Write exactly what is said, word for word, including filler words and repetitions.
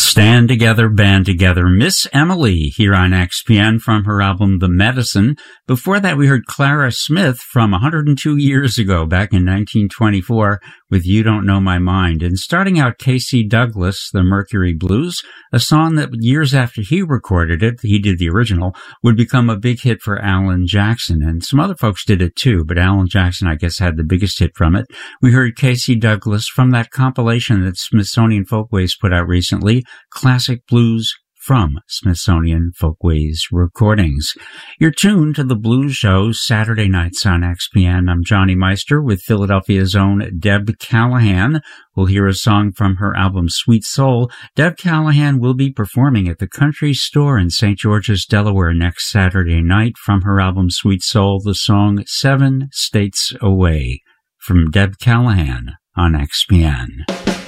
Stand Together, Band Together, Miss Emily here on X P N from her album The Medicine. Before that, we heard Clara Smith from one hundred two years ago, back in nineteen twenty-four, with You Don't Know My Mind. And starting out, K C Douglas, The Mercury Blues, a song that years after he recorded it, he did the original, would become a big hit for Alan Jackson. And some other folks did it too, but Alan Jackson, I guess, had the biggest hit from it. We heard K C Douglas from that compilation that Smithsonian Folkways put out recently, Classic Blues from Smithsonian Folkways Recordings. You're tuned to the Blues Show Saturday nights on X P N. I'm Johnny Meister with Philadelphia's own Deb Callahan. We'll hear a song from her album Sweet Soul. Deb Callahan will be performing at the Country Store in Saint George's, Delaware next Saturday night. From her album Sweet Soul, the song Seven States Away from Deb Callahan on X P N.